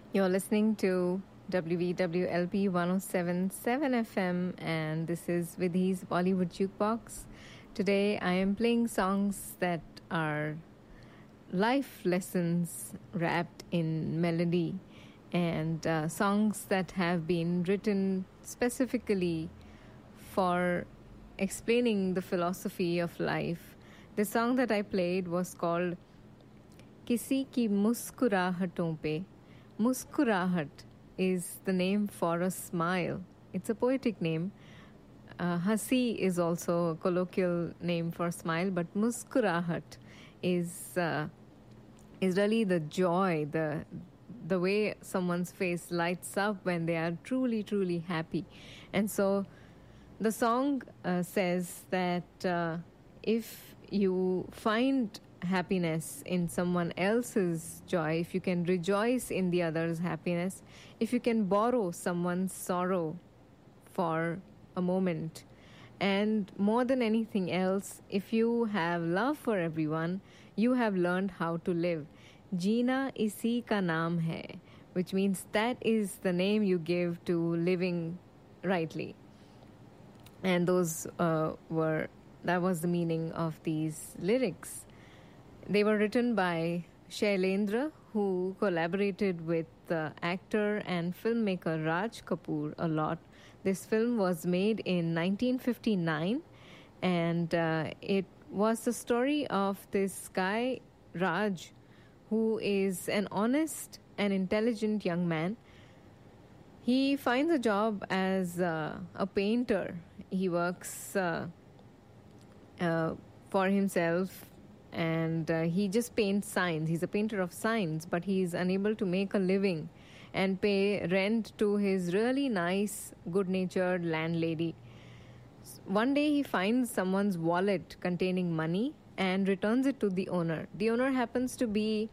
You're listening to WVWLP 1077 FM, and this is Vidhi's Bollywood Jukebox. Today I am playing songs that are life lessons wrapped in melody, and songs that have been written specifically for explaining the philosophy of life. The song that I played was called Kisi Ki Muskurahatton Pe. Muskurahat is the name for a smile. It's a poetic name. Hasi is also a colloquial name for smile, but muskurahat is really the joy, the way someone's face lights up when they are truly, truly happy. And so the song says that if you find happiness in someone else's joy, if you can rejoice in the other's happiness, if you can borrow someone's sorrow for a moment, and more than anything else, if you have love for everyone, you have learned how to live. Jeena isi ka naam hai, which means that is the name you give to living rightly. And that was the meaning of these lyrics. They were written by Shailendra, who collaborated with actor and filmmaker Raj Kapoor a lot. This film was made in 1959, and it was the story of this guy, Raj, who is an honest and intelligent young man. He finds a job as a painter. He works for himself, and he just paints signs. He's a painter of signs, but he's unable to make a living and pay rent to his really nice, good-natured landlady. One day he finds someone's wallet containing money and returns it to the owner. The owner happens to be